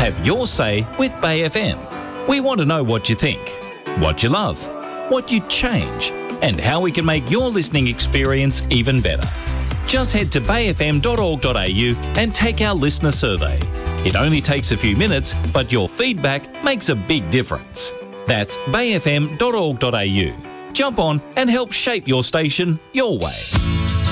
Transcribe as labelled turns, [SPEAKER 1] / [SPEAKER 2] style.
[SPEAKER 1] Have your say with Bay FM. We want to know what you think, what you love, what you'd change, and how we can make your listening experience even better. Just head to bayfm.org.au and take our listener survey. It only takes a few minutes, but your feedback makes a big difference. That's bayfm.org.au. Jump on and help shape your station your way.